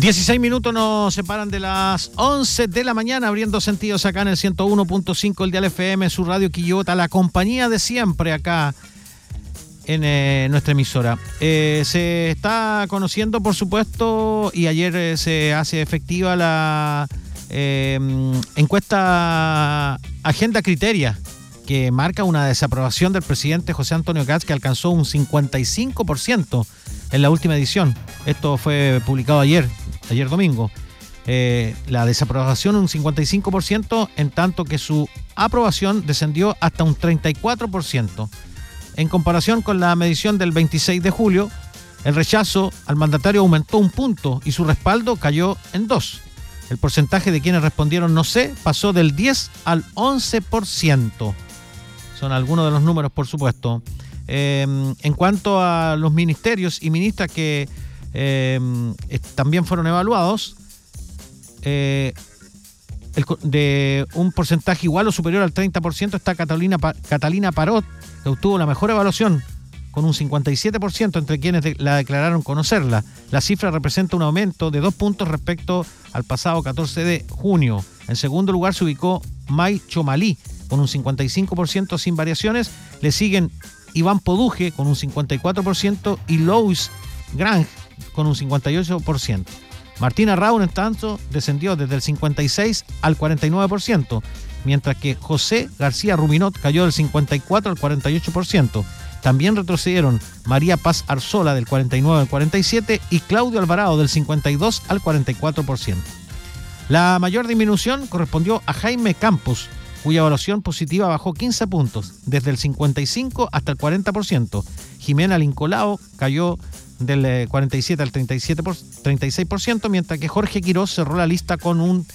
16 minutos nos separan de las 11 de la mañana, abriendo sentidos acá en el 101.5 el dial FM, su radio Quillota, la compañía de siempre acá en nuestra emisora. Se está conociendo, por supuesto, y ayer se hace efectiva la encuesta Agenda Criteria, que marca una desaprobación del presidente José Antonio Kast, que alcanzó un 55% en la última edición. Esto fue publicado ayer domingo. La desaprobación un 55%, en tanto que su aprobación descendió hasta un 34%. En comparación con la medición del 26 de julio, el rechazo al mandatario aumentó un punto y su respaldo cayó en 2. El porcentaje de quienes respondieron no sé pasó del 10 al 11%. Son algunos de los números, por supuesto. En cuanto a los ministerios y ministras que también fueron evaluados, de un porcentaje igual o superior al 30% está Catalina Parot, que obtuvo la mejor evaluación, con un 57% entre quienes la declararon conocerla. La cifra representa un aumento de 2 puntos respecto al pasado 14 de junio. En segundo lugar se ubicó May Chomalí, con un 55% sin variaciones. Le siguen Iván Poduje, con un 54%, y Louis Grange, con un 58%. Martina Raun, en tanto, descendió desde el 56% al 49%, mientras que José García Ruminot cayó del 54% al 48%. También retrocedieron María Paz Arzola del 49% al 47% y Claudio Alvarado del 52% al 44%. La mayor disminución correspondió a Jaime Campos, cuya evaluación positiva bajó 15 puntos, desde el 55% hasta el 40%. Jimena Lincolao cayó del 47% al 36%, mientras que Jorge Quirós cerró la lista con un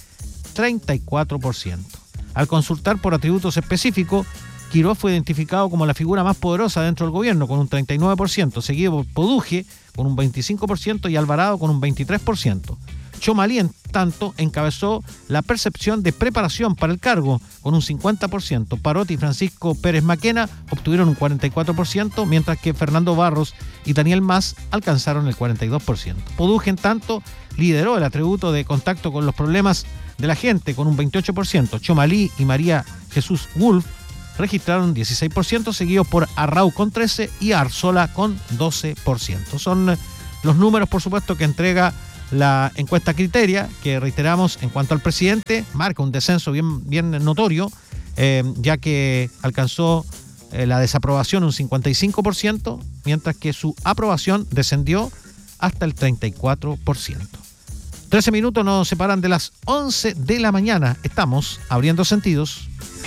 34%. Al consultar por atributos específicos, Quirós fue identificado como la figura más poderosa dentro del gobierno, con un 39%, seguido por Poduje con un 25% y Alvarado con un 23%. Chomalí, en tanto, encabezó la percepción de preparación para el cargo con un 50%. Parot y Francisco Pérez Maquena obtuvieron un 44%, mientras que Fernando Barros y Daniel Mas alcanzaron el 42%. Poduje, en tanto, lideró el atributo de contacto con los problemas de la gente con un 28%. Chomalí y María Jesús Wolf registraron 16%, seguidos por Arrau con 13% y Arzola con 12%. Son los números, por supuesto, que entrega la encuesta Criteria, que reiteramos, en cuanto al presidente, marca un descenso bien notorio, ya que alcanzó la desaprobación un 55%, mientras que su aprobación descendió hasta el 34%. 13 minutos nos separan de las 11 de la mañana. Estamos abriendo sentidos.